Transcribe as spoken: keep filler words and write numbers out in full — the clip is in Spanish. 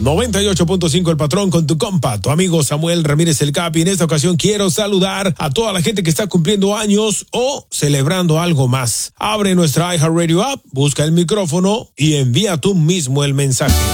noventa y ocho punto cinco El Patrón con tu compa, tu amigo Samuel Ramírez el Capi. En esta ocasión quiero saludar a toda la gente que está cumpliendo años o celebrando algo más. Abre nuestra iHeartRadio app, busca el micrófono y envía tú mismo el mensaje.